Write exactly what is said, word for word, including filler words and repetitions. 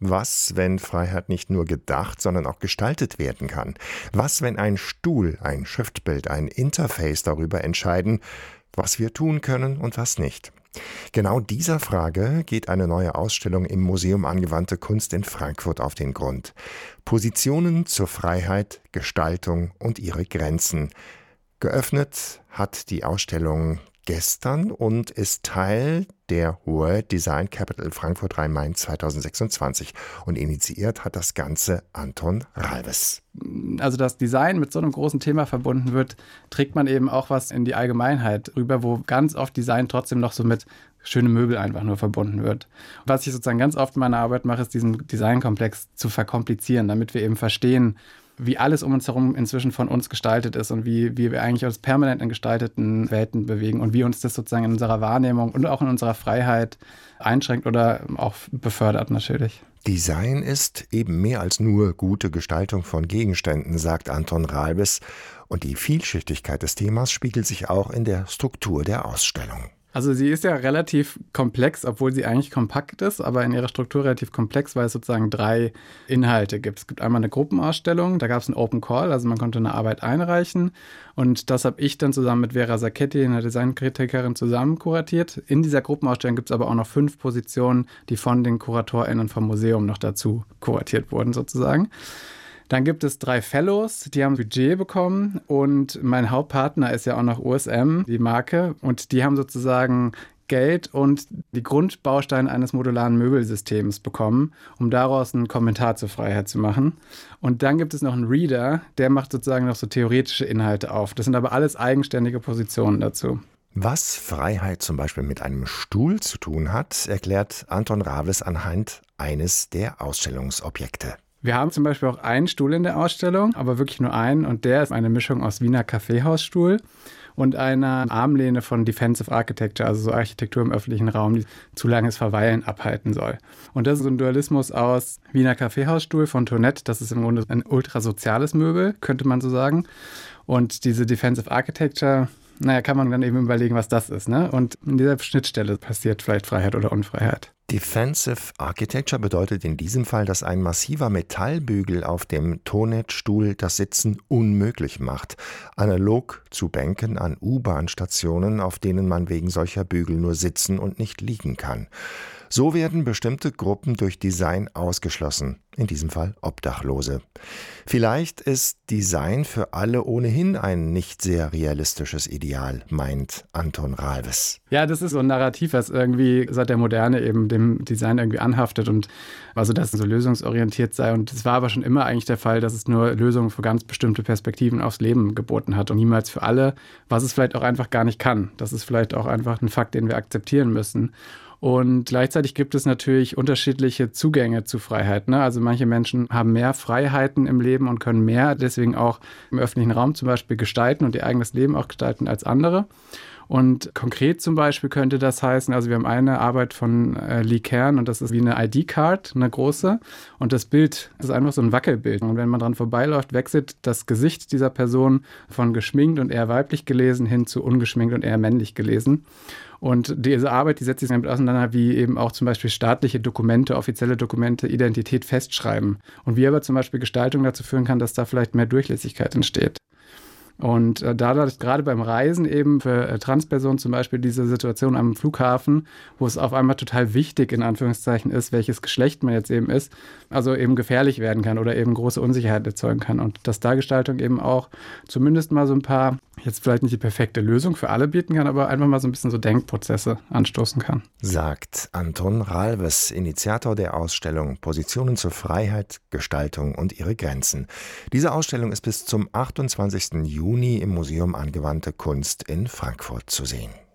Was, wenn Freiheit nicht nur gedacht, sondern auch gestaltet werden kann? Was, wenn ein Stuhl, ein Schriftbild, ein Interface darüber entscheiden, was wir tun können und was nicht? Genau dieser Frage geht eine neue Ausstellung im Museum Angewandte Kunst in Frankfurt auf den Grund. Positionen zur Freiheit, Gestaltung und ihre Grenzen. Geöffnet hat die Ausstellung gestern und ist Teil der World Design Capital Frankfurt Rhein-Main zweitausendsechsundzwanzig. Und initiiert hat das Ganze Anton Ralves. Also dass Design mit so einem großen Thema verbunden wird, trägt man eben auch was in die Allgemeinheit rüber, wo ganz oft Design trotzdem noch so mit schöne Möbel einfach nur verbunden wird. Was ich sozusagen ganz oft in meiner Arbeit mache, ist diesen Designkomplex zu verkomplizieren, damit wir eben verstehen, wie alles um uns herum inzwischen von uns gestaltet ist und wie, wie wir eigentlich uns permanent in gestalteten Welten bewegen und wie uns das sozusagen in unserer Wahrnehmung und auch in unserer Freiheit einschränkt oder auch befördert natürlich. Design ist eben mehr als nur gute Gestaltung von Gegenständen, sagt Anton Ralves. Und die Vielschichtigkeit des Themas spiegelt sich auch in der Struktur der Ausstellung. Also sie ist ja relativ komplex, obwohl sie eigentlich kompakt ist, aber in ihrer Struktur relativ komplex, weil es sozusagen drei Inhalte gibt. Es gibt einmal eine Gruppenausstellung, da gab es einen Open Call, also man konnte eine Arbeit einreichen und das habe ich dann zusammen mit Vera Sacchetti, einer Designkritikerin, zusammen kuratiert. In dieser Gruppenausstellung gibt es aber auch noch fünf Positionen, die von den KuratorInnen vom Museum noch dazu kuratiert wurden sozusagen. Dann gibt es drei Fellows, die haben Budget bekommen und mein Hauptpartner ist ja auch noch O S M, die Marke, und die haben sozusagen Geld und die Grundbausteine eines modularen Möbelsystems bekommen, um daraus einen Kommentar zur Freiheit zu machen. Und dann gibt es noch einen Reader, der macht sozusagen noch so theoretische Inhalte auf. Das sind aber alles eigenständige Positionen dazu. Was Freiheit zum Beispiel mit einem Stuhl zu tun hat, erklärt Anton Ralves anhand eines der Ausstellungsobjekte. Wir haben zum Beispiel auch einen Stuhl in der Ausstellung, aber wirklich nur einen. Und der ist eine Mischung aus Wiener Kaffeehausstuhl und einer Armlehne von Defensive Architecture, also so Architektur im öffentlichen Raum, die zu langes Verweilen abhalten soll. Und das ist so ein Dualismus aus Wiener Kaffeehausstuhl von Tournette. Das ist im Grunde ein ultrasoziales Möbel, könnte man so sagen. Und diese Defensive Architecture, naja, kann man dann eben überlegen, was das ist, ne? Und in dieser Schnittstelle passiert vielleicht Freiheit oder Unfreiheit. Defensive Architecture bedeutet in diesem Fall, dass ein massiver Metallbügel auf dem Tournette-Stuhl das Sitzen unmöglich macht. Analog zu Bänken an U-Bahn-Stationen, auf denen man wegen solcher Bügel nur sitzen und nicht liegen kann. So werden bestimmte Gruppen durch Design ausgeschlossen, in diesem Fall Obdachlose. Vielleicht ist Design für alle ohnehin ein nicht sehr realistisches Ideal, meint Anton Ralves. Ja, das ist so ein Narrativ, was irgendwie seit der Moderne eben dem Design irgendwie anhaftet und also dass es so lösungsorientiert sei. Und es war aber schon immer eigentlich der Fall, dass es nur Lösungen für ganz bestimmte Perspektiven aufs Leben geboten hat und niemals für alle, was es vielleicht auch einfach gar nicht kann. Das ist vielleicht auch einfach ein Fakt, den wir akzeptieren müssen. Und gleichzeitig gibt es natürlich unterschiedliche Zugänge zu Freiheit, ne? Also manche Menschen haben mehr Freiheiten im Leben und können mehr deswegen auch im öffentlichen Raum zum Beispiel gestalten und ihr eigenes Leben auch gestalten als andere. Und konkret zum Beispiel könnte das heißen, also wir haben eine Arbeit von äh, Lee Kern und das ist wie eine I D-Card, eine große. Und das Bild ist einfach so ein Wackelbild. Und wenn man dran vorbeiläuft, wechselt das Gesicht dieser Person von geschminkt und eher weiblich gelesen hin zu ungeschminkt und eher männlich gelesen. Und diese Arbeit, die setzt sich damit auseinander, wie eben auch zum Beispiel staatliche Dokumente, offizielle Dokumente Identität festschreiben. Und wie aber zum Beispiel Gestaltung dazu führen kann, dass da vielleicht mehr Durchlässigkeit entsteht. Und äh, dadurch gerade beim Reisen eben für äh, Transpersonen zum Beispiel diese Situation am Flughafen, wo es auf einmal total wichtig in Anführungszeichen ist, welches Geschlecht man jetzt eben ist, also eben gefährlich werden kann oder eben große Unsicherheit erzeugen kann. Und dass da Gestaltung eben auch zumindest mal so ein paar, jetzt vielleicht nicht die perfekte Lösung für alle bieten kann, aber einfach mal so ein bisschen so Denkprozesse anstoßen kann. Sagt Anton Ralves, Initiator der Ausstellung Positionen zur Freiheit, Gestaltung und ihre Grenzen. Diese Ausstellung ist bis zum achtundzwanzigsten Juni im Museum Angewandte Kunst in Frankfurt zu sehen.